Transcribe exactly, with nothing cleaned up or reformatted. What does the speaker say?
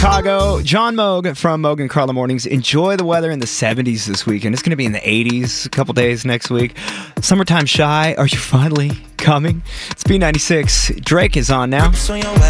Chicago, John Moog from Moog and Carla Mornings. Enjoy the weather in the seventies this weekend. It's going to be in the eighties a couple days next week. Summertime shy. Are you finally coming? It's B ninety-six. Drake is on now.